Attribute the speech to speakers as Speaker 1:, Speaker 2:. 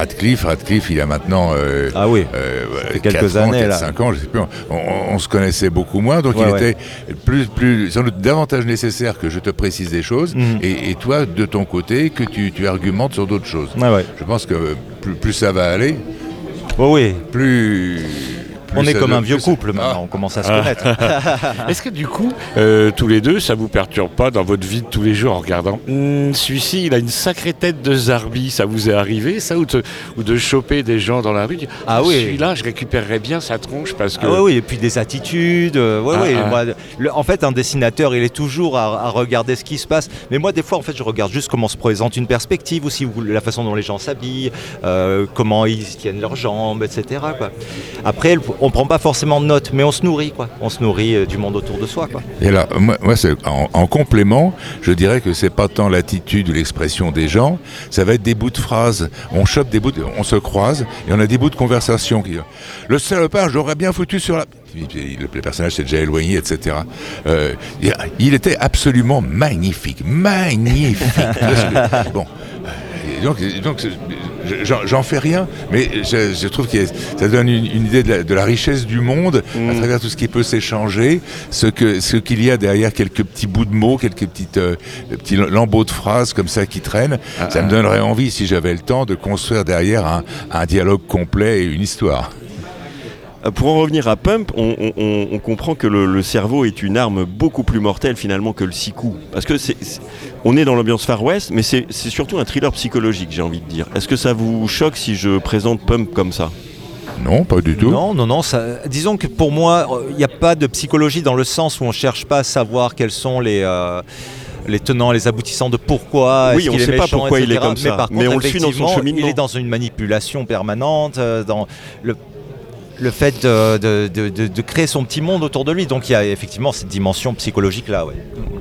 Speaker 1: Radcliffe, il a maintenant
Speaker 2: Ah oui, quelques années, là.
Speaker 1: 5 ans, je sais plus. On se connaissait beaucoup moins, donc il était sans doute davantage nécessaire que je te précise des choses, et toi, de ton côté, que tu argumentes sur d'autres choses. Je pense que plus ça va aller, plus
Speaker 2: on est comme un vieux couple maintenant, on commence à se connaître.
Speaker 3: Est-ce que du coup, tous les deux, ça vous perturbe pas dans votre vie de tous les jours en regardant celui-ci, il a une sacrée tête de zarbi, ça vous est arrivé ça, ou de choper des gens dans la rue, celui-là, je récupérerais bien sa tronche parce que...
Speaker 2: et puis des attitudes, Moi, en fait, un dessinateur, il est toujours à regarder ce qui se passe, mais moi, des fois, en fait, je regarde juste comment se présente une perspective aussi, la façon dont les gens s'habillent, comment ils tiennent leurs jambes, etc., quoi. Après, on prend pas forcément de notes, mais on se nourrit, quoi. On se nourrit du monde autour de soi, quoi.
Speaker 1: Et là, moi c'est, en complément, je dirais que c'est pas tant l'attitude ou l'expression des gens, ça va être des bouts de phrases. On chope des bouts, on se croise, et on a des bouts de conversation qui... Le salopard, j'aurais bien foutu sur la... Le personnage s'est déjà éloigné, etc. Il était absolument magnifique. Bon... Donc j'en fais rien, mais je trouve que ça donne une idée de la richesse du monde à travers tout ce qui peut s'échanger, ce qu'il y a derrière quelques petits bouts de mots, quelques petits lambeaux de phrases comme ça qui traînent. Ça me donnerait envie, si j'avais le temps, de construire derrière un dialogue complet et une histoire.
Speaker 4: Pour en revenir à Pump, on comprend que le cerveau est une arme beaucoup plus mortelle finalement que le siku. Parce que on est dans l'ambiance Far West, mais c'est surtout un thriller psychologique, j'ai envie de dire. Est-ce que ça vous choque si je présente Pump comme ça ?
Speaker 1: Non, pas du tout.
Speaker 2: Non. Disons que pour moi, il n'y a pas de psychologie dans le sens où on ne cherche pas à savoir quels sont les tenants, les aboutissants de pourquoi
Speaker 4: on ne sait pas pourquoi il est comme ça,
Speaker 2: mais par contre,
Speaker 4: mais on le suit dans son cheminement.
Speaker 2: Il est dans une manipulation permanente, dans le fait de créer son petit monde autour de lui. Donc il y a effectivement cette dimension psychologique là.